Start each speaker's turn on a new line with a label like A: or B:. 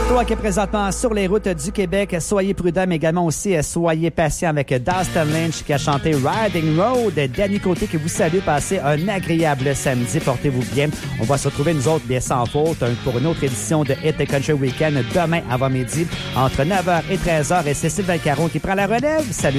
A: Toi qui est présentement sur les routes du Québec, soyez prudents, mais également aussi soyez patients avec Dustin Lynch qui a chanté Riding Road. Danny Côté qui vous salue. Passez un agréable samedi. Portez-vous bien. On va se retrouver, nous autres, bien sans faute, pour une autre édition de Hit Country Weekend demain avant midi entre 9h et 13h. Et c'est Sylvain Caron qui prend la relève. Salut.